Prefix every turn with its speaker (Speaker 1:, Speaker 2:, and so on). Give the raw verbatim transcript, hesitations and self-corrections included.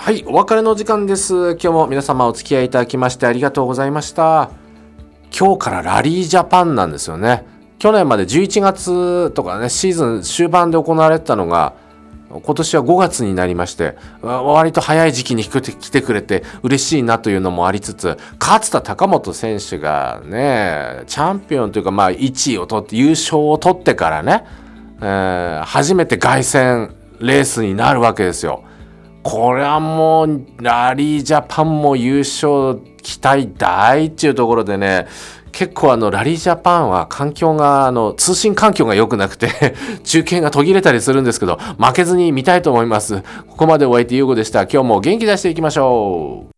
Speaker 1: はい、お別れの時間です。今日も皆様お付き合いいただきましてありがとうございました。今日からラリージャパンなんですよね。去年までじゅういちがつとかね、シーズン終盤で行われてたのが、今年はごがつになりまして、割と早い時期に来てくれて嬉しいなというのもありつつ、勝田貴元選手がね、チャンピオンというか、まあいちいを取って優勝を取ってからね、えー、初めて凱旋レースになるわけですよ。これはもうラリージャパンも優勝期待大っていうところでね、結構あのラリージャパンは環境があの通信環境が良くなくて中継が途切れたりするんですけど、負けずに見たいと思います。ここまでお相手ゆうごでした。今日も元気出していきましょう。